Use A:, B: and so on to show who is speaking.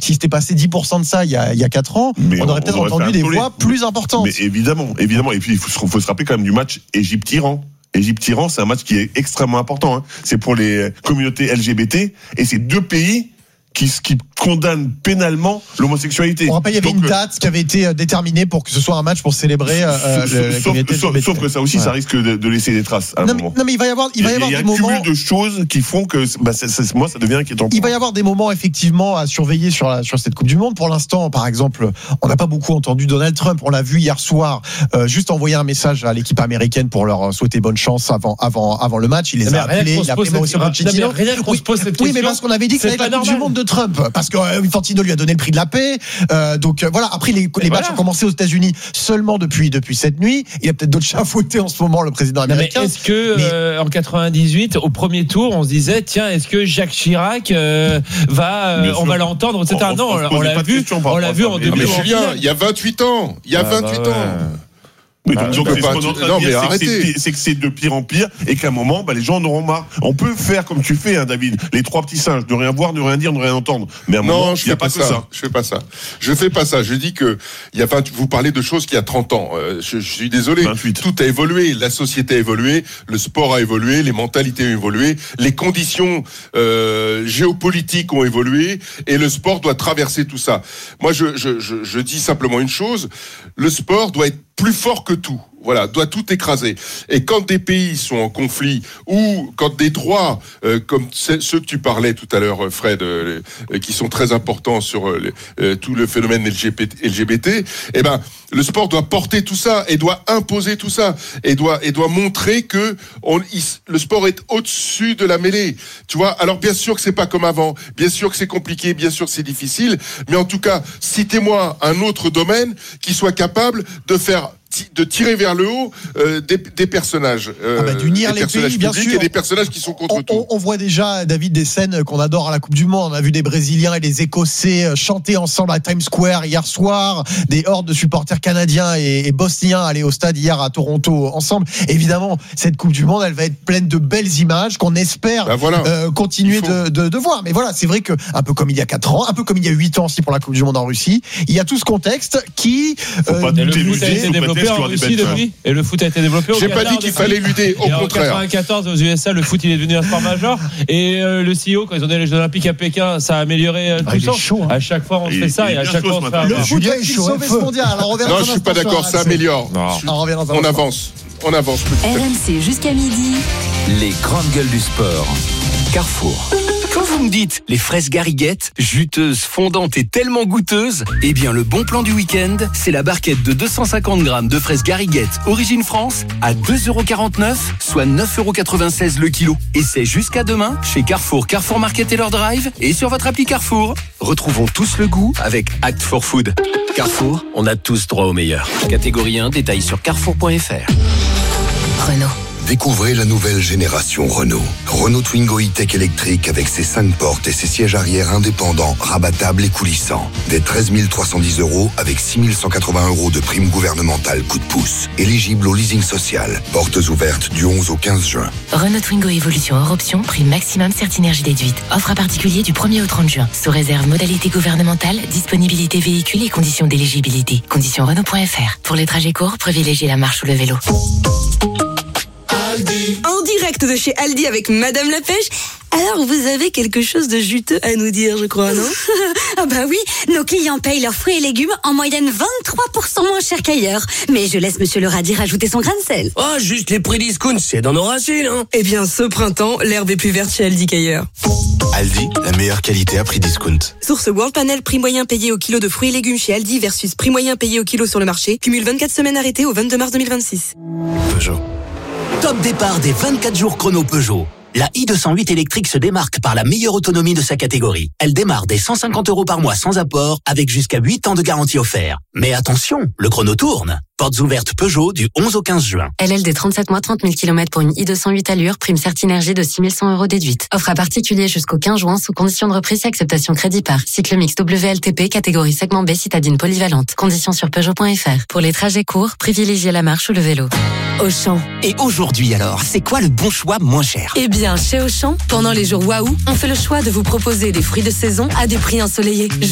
A: s'il s'était passé 10% de ça il y a 4 ans, on aurait peut-être entendu des voix plus importantes.
B: Mais évidemment. Et puis, il faut se rappeler quand même du match Égypte-Iran. Égypte-Iran, c'est un match qui est extrêmement important. Hein. C'est pour les communautés LGBT. Et c'est 2 pays qui condamne pénalement l'homosexualité.
A: On rappelle, il y avait une date qui avait été déterminée pour que ce soit un match pour célébrer
B: sauf que ça aussi, ça risque de laisser des traces à un moment.
A: Non, mais il va y avoir des moments.
B: Il y a un cumul de choses qui font que moi, ça devient inquiétant.
A: Il va y avoir des moments effectivement à surveiller sur cette Coupe du Monde. Pour l'instant, par exemple, on n'a pas beaucoup entendu Donald Trump. On l'a vu hier soir, juste envoyer un message à l'équipe américaine pour leur souhaiter bonne chance avant le match. Il les a appelés. Il a appelé Mauricio Pochettino. Oui, mais parce qu'on avait dit que c'était la Coupe du Monde de Trump, parce que Infantino lui a donné le prix de la paix. Donc voilà. Après, les matchs ont commencé aux États-Unis seulement depuis cette nuit. Il y a peut-être d'autres chats à fouetter en ce moment, le président américain.
C: Mais est-ce que en 98, au premier tour, on se disait tiens, est-ce que Jacques Chirac on va l'entendre, etc. Non, on l'a vu en 2000.
D: Mais Julien, il y a 28 ans.
B: Mais c'est que c'est de pire en pire et qu'à un moment, les gens en auront marre. On peut faire comme tu fais, David, les 3 petits singes, ne rien voir, ne rien dire, ne rien entendre. Mais à un moment, il n'y a pas que ça.
D: Je fais pas ça. Je dis que vous parlez de choses qui y a 30 ans. Je suis désolé.
B: 28.
D: Tout a évolué. La société a évolué. Le sport a évolué. Les mentalités ont évolué. Les conditions géopolitiques ont évolué. Et le sport doit traverser tout ça. Moi, je dis simplement une chose. Le sport doit être plus fort que tout. Voilà, doit tout écraser. Et quand des pays sont en conflit ou quand des droits, comme ceux que tu parlais tout à l'heure, Fred, qui sont très importants sur tout le phénomène LGBT, le sport doit porter tout ça et doit imposer tout ça et doit montrer que le sport est au-dessus de la mêlée. Tu vois, alors bien sûr que c'est pas comme avant, bien sûr que c'est compliqué, bien sûr que c'est difficile, mais en tout cas, citez-moi un autre domaine qui soit capable de tirer vers le haut des personnages,
A: d'unir les pays, bien sûr,
D: et des personnages qui sont contre tout.
A: On voit déjà, David, des scènes qu'on adore à la Coupe du Monde. On a vu des Brésiliens et des Écossais chanter ensemble à Times Square hier soir, des hordes de supporters canadiens et bosniens aller au stade hier à Toronto ensemble. Évidemment, cette Coupe du Monde, elle va être pleine de belles images qu'on espère continuer de voir. Mais voilà, c'est vrai que un peu comme il y a 4 ans, un peu comme il y a 8 ans aussi pour la Coupe du Monde en Russie, il y a tout ce contexte qui
C: en Russie depuis, et le foot a été développé au
D: J'ai
C: Qatar.
D: pas dit qu'il fallait lutter, au contraire.
C: En 94 aux USA, le foot il est devenu un sport majeur et le CEO, quand ils ont donné les Jeux Olympiques à Pékin, ça a amélioré tout ça. À chaque fois on fait ça et à chaque fois on se fait.
A: Le foot est sauvé mondial.
D: Non, je suis pas d'accord, ça améliore. On avance.
E: RMC jusqu'à midi.
F: Les grandes gueules du sport. Carrefour. Quand vous me dites les fraises Garriguette, juteuses, fondantes et tellement goûteuses, eh bien le bon plan du week-end, c'est la barquette de 250 grammes de fraises Garriguette origine France à 2,49€, soit 9,96€ le kilo. Et c'est jusqu'à demain chez Carrefour, Carrefour Market et leur drive et sur votre appli Carrefour. Retrouvons tous le goût avec Act for Food. Carrefour, on a tous droit au meilleur. Catégorie 1, détail sur carrefour.fr.
E: Renault.
G: Découvrez la nouvelle génération Renault. Renault Twingo E-Tech électrique avec ses 5 portes et ses sièges arrière indépendants, rabattables et coulissants. Dès 13 310 € avec 6 180 € de prime gouvernementale coup de pouce. Éligible au leasing social. Portes ouvertes du 11 au 15 juin.
E: Renault Twingo Evolution hors option, prime maximum Certinergie déduite. Offre à particulier du 1er au 30 juin. Sous réserve modalité gouvernementale, disponibilité véhicule et conditions d'éligibilité. Conditions Renault.fr. Pour les trajets courts, privilégiez la marche ou le vélo.
H: En direct de chez Aldi avec Madame la Pêche. Alors, vous avez quelque chose de juteux à nous dire, je crois, non?
I: Ah bah oui, nos clients payent leurs fruits et légumes en moyenne 23% moins cher qu'ailleurs. Mais je laisse Monsieur le radis rajouter son grain de sel.
J: Oh, juste les prix discount, c'est dans nos racines, hein.
H: Eh bien, ce printemps, l'herbe est plus verte chez Aldi qu'ailleurs.
G: Aldi, la meilleure qualité à prix discount.
H: Source World Panel, prix moyen payé au kilo de fruits et légumes chez Aldi versus prix moyen payé au kilo sur le marché. Cumule 24 semaines arrêtées au 22 mars 2026.
G: Peugeot.
F: Top départ des 24 jours chrono Peugeot. La i208 électrique se démarque par la meilleure autonomie de sa catégorie. Elle démarre dès 150 € par mois sans apport, avec jusqu'à 8 ans de garantie offert. Mais attention, le chrono tourne. Portes ouvertes Peugeot du 11 au 15 juin.
E: LLD 37 mois, 30 000 km pour une i208 allure, prime Certinergie de 6 100 € déduite. Offre à particulier jusqu'au 15 juin sous condition de reprise et acceptation crédit par. Cycle mix WLTP, catégorie segment B, citadine polyvalente. Conditions sur Peugeot.fr. Pour les trajets courts, privilégiez la marche ou le vélo.
H: Auchan.
F: Et aujourd'hui alors, c'est quoi le bon choix moins cher?
H: Eh bien, chez Auchan, pendant les jours Waouh, on fait le choix de vous proposer des fruits de saison à des prix ensoleillés.